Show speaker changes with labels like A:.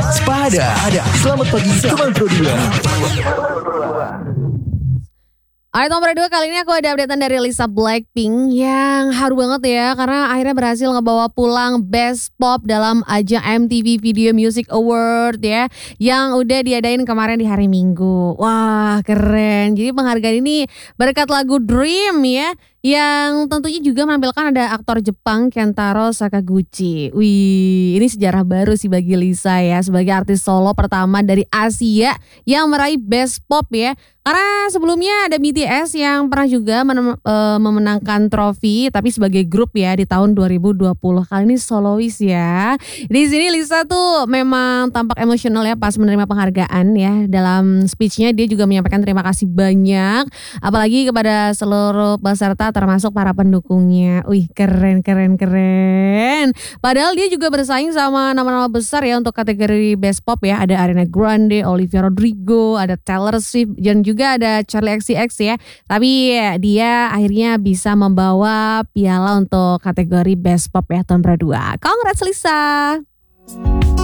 A: Sepada. Selamat pagi teman Pro 2.
B: Alright, nomor 2 kali ini aku ada updatean dari Lisa Blackpink yang haru banget ya karena akhirnya berhasil ngebawa pulang Best Pop dalam ajang MTV Video Music Award ya yang udah diadain kemarin di hari Minggu. Wah, keren. Jadi penghargaan ini berkat lagu Dream ya yang tentunya juga menampilkan ada aktor Jepang Kentaro Sakaguchi. Wih, ini sejarah baru sih bagi Lisa ya sebagai artis solo pertama dari Asia yang meraih Best Pop ya. Karena sebelumnya ada BTS yang pernah juga memenangkan trofi tapi sebagai grup ya di tahun 2020. Kali ini solois ya. Di sini Lisa tuh memang tampak emosional ya pas menerima penghargaan ya. Dalam speech-nya dia juga menyampaikan terima kasih banyak apalagi kepada seluruh peserta termasuk para pendukungnya. Wih, keren. Padahal dia juga bersaing sama nama-nama besar ya untuk kategori Best Pop ya. Ada Ariana Grande, Olivia Rodrigo, ada Taylor Swift dan juga ada Charlie XCX ya. Tapi dia akhirnya bisa membawa piala untuk kategori Best Pop ya tahun 2022. Congrats Lisa.